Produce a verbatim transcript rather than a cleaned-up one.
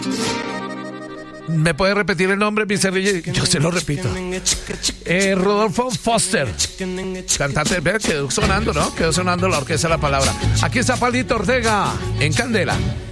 ¿Me puede repetir el nombre, mister D J? Yo se lo repito. Eh, Rodolfo Foster, cantante. Ve, quedó sonando, ¿no? Quedó sonando la orquesta de la palabra. Aquí está Palito Ortega en Candela.